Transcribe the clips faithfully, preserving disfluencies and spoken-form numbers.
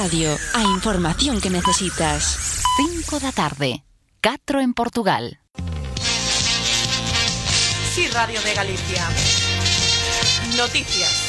Radio, a información que necesitas. cinco da tarde, catro en Portugal. Sí, Radio de Galicia. Noticias.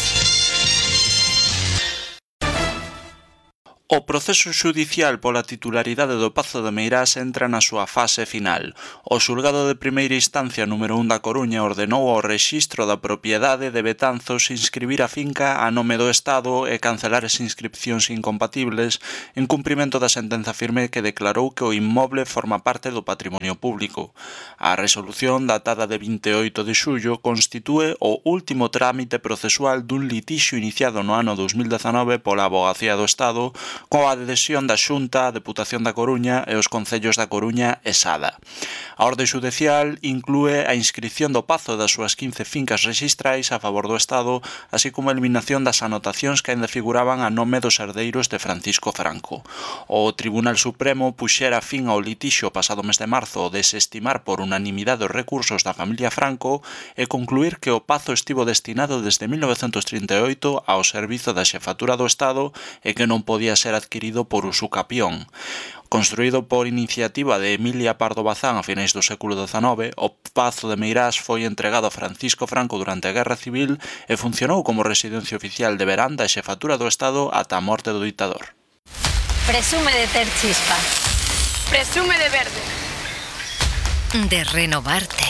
O proceso xudicial pola titularidade do Pazo de Meirás entra na súa fase final. O xulgado de primeira instancia número un da Coruña ordenou ao rexistro da propiedade de Betanzos inscribir a finca a nome do Estado e cancelar as inscripcións incompatibles en cumprimento da sentenza firme que declarou que o inmoble forma parte do patrimonio público. A resolución datada de vinte e oito de xullo constitúe o último trámite procesual dun litixio iniciado no ano dous mil dezanove pola Avogacía do Estado coa adhesión da Xunta, a Deputación da Coruña e os concellos da Coruña e Sada. A orde xudicial inclúe a inscrición do Pazo das súas quince fincas rexistrais a favor do Estado, así como a eliminación das anotacións que ainda figuraban a nome dos herdeiros de Francisco Franco. O Tribunal Supremo puxera fin ao litixio pasado mes de marzo ao desestimar por unanimidade os recursos da familia Franco e concluir que o Pazo estivo destinado desde mil novecentos trinta e oito ao servizo da Xefatura do Estado e que non podía ser adquirido por usucapión. Construído por iniciativa de Emilia Pardo Bazán a finais do século dezanove, o Pazo de Meirás foi entregado a Francisco Franco durante a Guerra Civil e funcionou como residencia oficial de verán da Xefatura do Estado ata a morte do ditador. Presume de ter chispa. Presume de verde. De renovarte.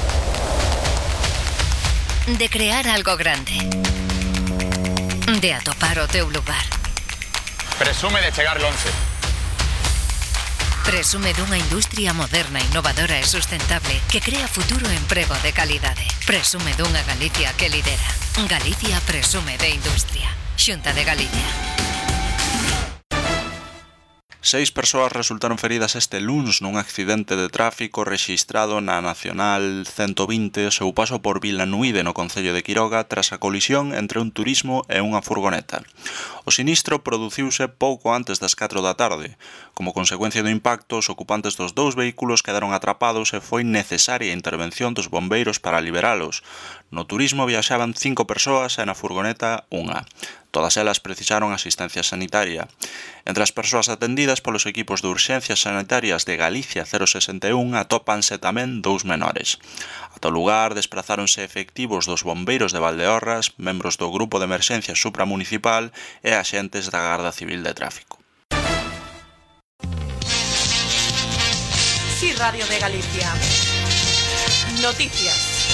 De crear algo grande. De atopar o teu lugar. Presume de chegar lonxe. Presume dunha industria moderna, innovadora e sustentable que crea futuro e emprego de calidade. Presume dunha Galicia que lidera. Galicia presume de industria. Xunta de Galicia. Seis persoas resultaron feridas este luns nun accidente de tráfico rexistrado na Nacional ciento vinte ao seu paso por Vilanuide, no concello de Quiroga, tras a colisión entre un turismo e unha furgoneta. O sinistro produciuse pouco antes das catro da tarde. Como consecuencia do impacto, os ocupantes dos dous vehículos quedaron atrapados e foi necesaria a intervención dos bombeiros para liberalos. No turismo viaxaban cinco persoas e na furgoneta unha. Todas elas precisaron asistencia sanitaria. Entre as persoas atendidas polos equipos de urxencias sanitarias de Galicia cero sesenta e un atópanse tamén dous menores. Ata o lugar desprazáronse efectivos dos bombeiros de Valdeorras, membros do Grupo de Emerxencia Supramunicipal e axentes da Garda Civil de Tráfico. Sí, Radio de Galicia. Noticias.